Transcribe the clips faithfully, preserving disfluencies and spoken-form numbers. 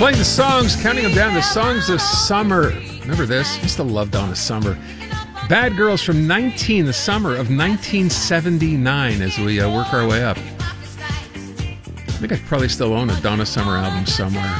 Playing the songs, counting them down, the songs of summer. Remember this? I used to love Donna Summer. Bad Girls from nineteen, the summer of nineteen seventy-nine, as we uh, work our way up. I think I probably still own a Donna Summer album somewhere,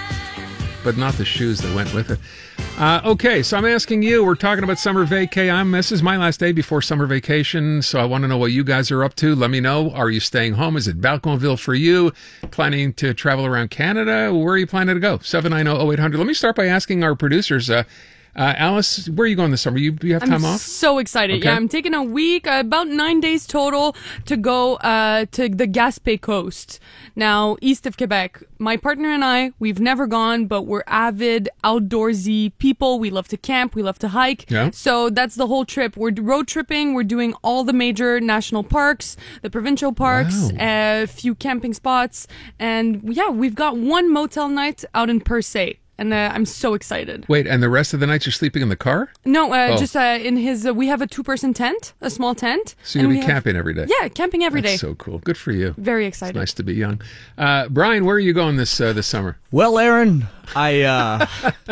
but not the shoes that went with it. Uh, okay, so I'm asking you, we're talking about summer vacay. I'm, this is my last day before summer vacation, so I want to know what you guys are up to. Let me know. Are you staying home? Is it Balconville for you? Planning to travel around Canada? Where are you planning to go? seven nine zero, oh eight hundred. Let me start by asking our producers, uh, Uh, Alice, where are you going this summer? You, you have time I'm off? So excited. Okay. Yeah, I'm taking a week, uh, about nine days total, to go uh, to the Gaspé coast. Now, east of Quebec. My partner and I, we've never gone, but we're avid, outdoorsy people. We love to camp. We love to hike. Yeah. So that's the whole trip. We're road tripping. We're doing all the major national parks, the provincial parks, wow. a few camping spots. And yeah, we've got one motel night out in Per Se. And uh, I'm so excited. Wait, and the rest of the nights you're sleeping in the car? No, uh, oh. just uh, in his, uh, we have a two-person tent, a small tent. So you'll be camping have, every day? Yeah, camping every That's day. so cool. Good for you. Very excited. It's nice to be young. Uh, Brian, where are you going this uh, this summer? Well, Aaron, I uh,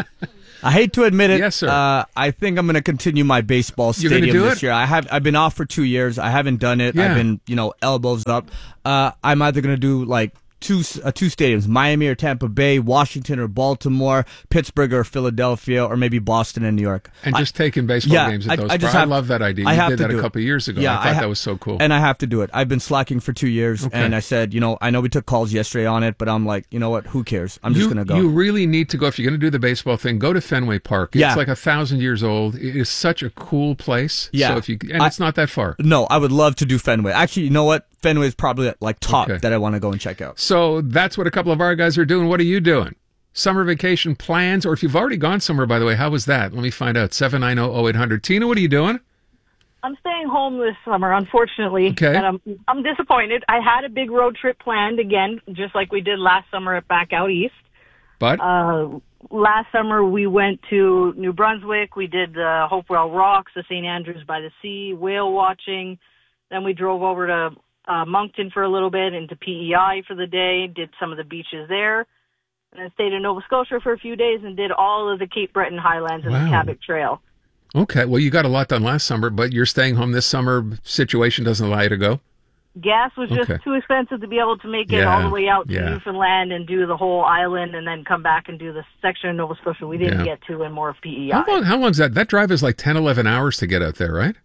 I hate to admit it. Yes, sir. Uh, I think I'm going to continue my baseball You're stadium do this it? year. I have I've been off for two years. I haven't done it. Yeah. I've been, you know, elbows up. Uh, I'm either going to do like two uh, two stadiums, Miami or Tampa Bay, Washington or Baltimore, Pittsburgh or Philadelphia, or maybe Boston and New York. And just I, taking baseball yeah, games at I, those. I, just I have, love that idea. You I have did to that do a couple it. of years ago. Yeah, I thought I ha- that was so cool. And I have to do it. I've been slacking for two years, okay. and I said, you know, I know we took calls yesterday on it, but I'm like, you know what? Who cares? I'm you, just going to go. You really need to go. If you're going to do the baseball thing, go to Fenway Park. It's yeah. like a thousand years old. It is such a cool place. Yeah. So if you, and I, it's not that far. No, I would love to do Fenway. Actually, you know what? Fenway is probably like top okay. that I want to go and check out. So that's what a couple of our guys are doing. What are you doing? Summer vacation plans? Or if you've already gone somewhere, by the way, how was that? Let me find out. seven nine zero, oh eight hundred. Tina, what are you doing? I'm staying home this summer, unfortunately. Okay. And I'm, I'm disappointed. I had a big road trip planned again, just like we did last summer at Back Out East. But? Uh, last summer we went to New Brunswick. We did the Hopewell Rocks, the Saint Andrews by the Sea, whale watching. Then we drove over to uh, Moncton for a little bit, into P E I for the day, did some of the beaches there. And then stayed in Nova Scotia for a few days and did all of the Cape Breton Highlands and wow. the Cabot Trail. Okay, well, you got a lot done last summer, but you're staying home this summer. Situation doesn't allow you to go? Gas was just okay. too expensive to be able to make it yeah. all the way out to yeah. Newfoundland and do the whole island and then come back and do the section of Nova Scotia we didn't yeah. get to and more of P E I. How long, how long is that? That drive is like ten, eleven hours to get out there, right?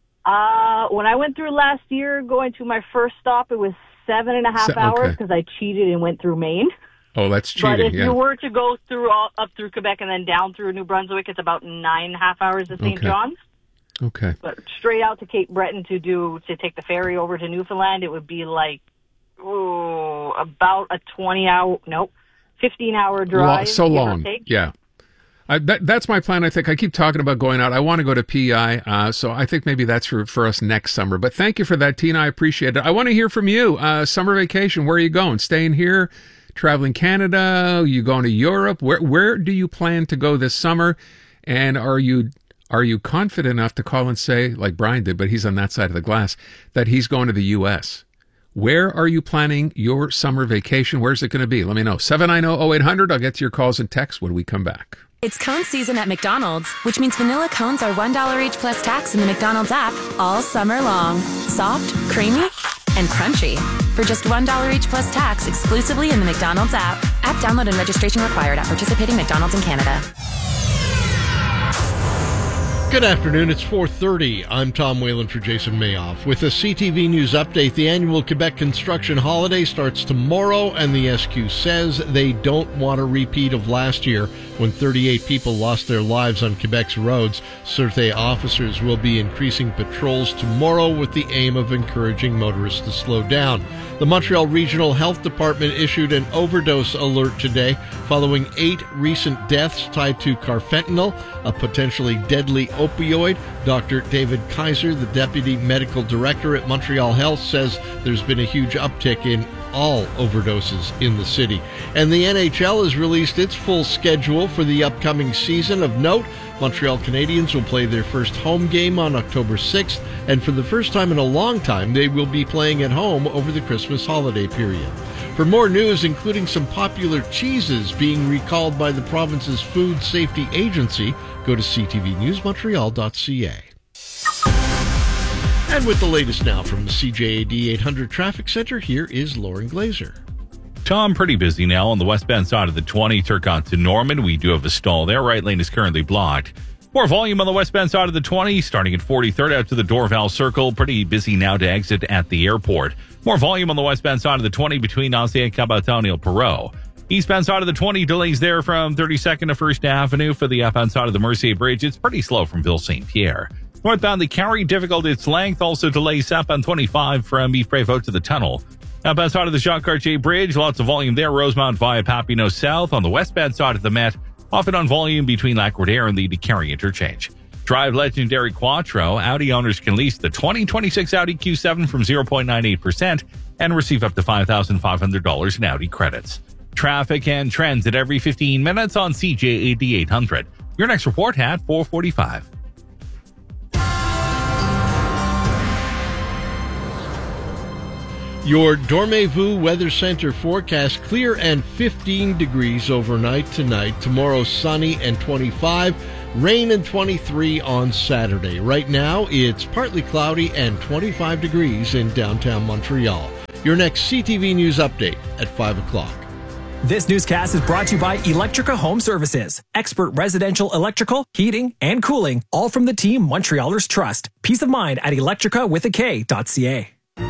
Uh, when I went through last year, going to my first stop, it was seven and a half Se- hours okay. because I cheated and went through Maine. Oh, that's cheating, But if yeah. you were to go through all, up through Quebec and then down through New Brunswick, it's about nine and a half hours to Saint Okay. John's. Okay. But straight out to Cape Breton to do to take the ferry over to Newfoundland, it would be like oh, about a twenty hour, nope, fifteen hour drive. Lo- so give or long, take. yeah. I, that, that's my plan, I think. I keep talking about going out. I want to go to P E I, uh, so I think maybe that's for, for us next summer. But thank you for that, Tina. I appreciate it. I want to hear from you. Uh, summer vacation, where are you going? Staying here? Traveling Canada? Are you going to Europe? Where where do you plan to go this summer? And are you are you confident enough to call and say, like Brian did, but he's on that side of the glass, that he's going to the U S? Where are you planning your summer vacation? Where's it going to be? Let me know. seven nine zero, oh eight hundred. I'll get to your calls and texts when we come back. It's cone season at McDonald's, which means vanilla cones are one dollar each plus tax in the McDonald's app all summer long. Soft, creamy, and crunchy. For just one dollar each plus tax exclusively in the McDonald's app. App download and registration required at participating McDonald's in Canada. Good afternoon, it's four thirty. I'm Tom Whalen for Jason Mayoff. With a C T V News update, the annual Quebec construction holiday starts tomorrow, and the S Q says they don't want a repeat of last year when thirty-eight people lost their lives on Quebec's roads. Sûreté officers will be increasing patrols tomorrow with the aim of encouraging motorists to slow down. The Montreal Regional Health Department issued an overdose alert today following eight recent deaths tied to carfentanil, a potentially deadly opioid. Doctor David Kaiser, the Deputy Medical Director at Montreal Health, says there's been a huge uptick in all overdoses in the city. And the N H L has released its full schedule for the upcoming season. Of note, Montreal Canadiens will play their first home game on October sixth, and for the first time in a long time, they will be playing at home over the Christmas holiday period. For more news, including some popular cheeses being recalled by the province's Food Safety Agency, go to c t v news montreal dot c a. And with the latest now from the C J A D eight hundred Traffic Center, here is Lauren Glazer. Tom, pretty busy now on the westbound side of the twenty, Turcotte to Norman. We do have a stall there. Right lane is currently blocked. More volume on the westbound side of the twenty, starting at forty-third out to the Dorval Circle. Pretty busy now to exit at the airport. More volume on the westbound side of the twenty between Ancien Cabaton and Perot. Eastbound side of the twenty, delays there from thirty-second to First Avenue. For the outbound side of the Mercier Bridge, it's pretty slow from Ville Saint Pierre. Northbound, the Carry, difficult its length. Also delays southbound twenty-five from Yves Prévost to the tunnel. Outbound side of the Jacques Cartier Bridge, lots of volume there. Rosemount via Papineau South. On the westbound side of the Met, often on volume between Lac-Roudère and the Carry interchange. Drive legendary Quattro. Audi owners can lease the twenty twenty-six Audi Q seven from zero point nine eight percent and receive up to five thousand five hundred dollars in Audi credits. Traffic and trends at every fifteen minutes on C J A D eight hundred. Your next report at four forty-five. Your Dormez-vous Weather Center forecast: clear and fifteen degrees overnight tonight. Tomorrow, sunny and twenty-five. Rain and twenty-three on Saturday. Right now, it's partly cloudy and twenty-five degrees in downtown Montreal. Your next C T V News update at five o'clock. This newscast is brought to you by Electrica Home Services. Expert residential electrical, heating, and cooling, all from the team Montrealers trust. Peace of mind at electrica with a K dot c a.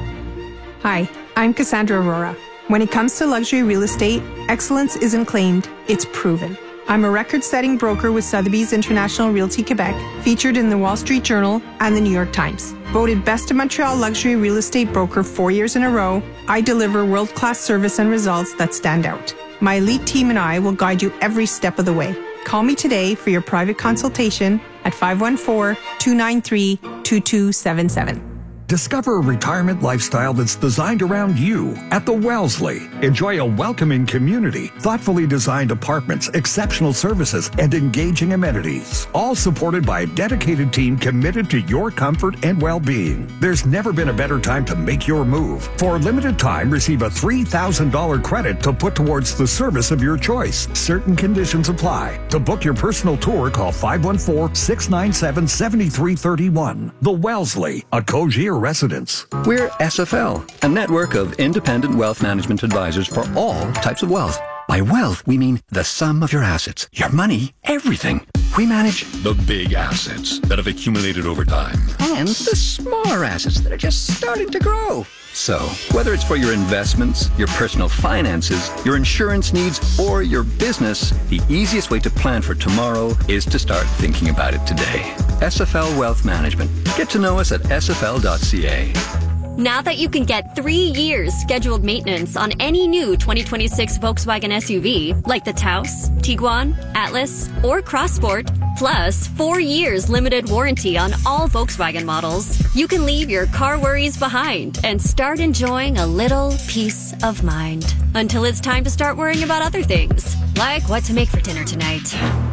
Hi, I'm Cassandra Aurora. When it comes to luxury real estate, excellence isn't claimed, it's proven. I'm a record-setting broker with Sotheby's International Realty Quebec, featured in the Wall Street Journal and the New York Times. Voted Best of Montreal Luxury Real Estate Broker four years in a row, I deliver world-class service and results that stand out. My elite team and I will guide you every step of the way. Call me today for your private consultation at five one four, two nine three, two two seven seven. Discover a retirement lifestyle that's designed around you at the Wellesley. Enjoy a welcoming community, thoughtfully designed apartments, exceptional services, and engaging amenities. All supported by a dedicated team committed to your comfort and well-being. There's never been a better time to make your move. For a limited time, receive a three thousand dollars credit to put towards the service of your choice. Certain conditions apply. To book your personal tour, call five one four, six nine seven, seven three three one. The Wellesley, a Cogier residence. We're S F L, a network of independent wealth management advisors for all types of wealth. By wealth, we mean the sum of your assets, your money, everything. We manage the big assets that have accumulated over time and the smaller assets that are just starting to grow. So, whether it's for your investments, your personal finances, your insurance needs, or your business, the easiest way to plan for tomorrow is to start thinking about it today. S F L Wealth Management. Get to know us at s f l dot c a. Now that you can get three years scheduled maintenance on any new twenty twenty-six Volkswagen S U V, like the Taos, Tiguan, Atlas, or Crossport, plus four years limited warranty on all Volkswagen models, you can leave your car worries behind and start enjoying a little peace of mind. Until it's time to start worrying about other things, like what to make for dinner tonight.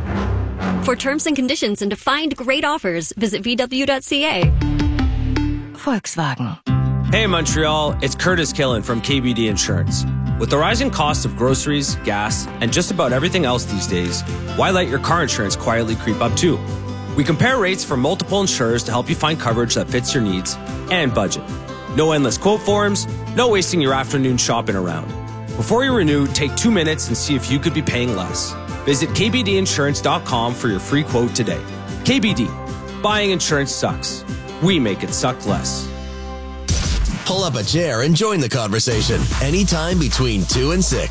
For terms and conditions and to find great offers, visit v w dot c a. Volkswagen. Hey Montreal, it's Curtis Killen from K B D Insurance. With the rising cost of groceries, gas, and just about everything else these days, why let your car insurance quietly creep up too? We compare rates from multiple insurers to help you find coverage that fits your needs and budget. No endless quote forms, no wasting your afternoon shopping around. Before you renew, take two minutes and see if you could be paying less. Visit k b d insurance dot com for your free quote today. K B D. Buying insurance sucks. We make it suck less. Pull up a chair and join the conversation anytime between two and six.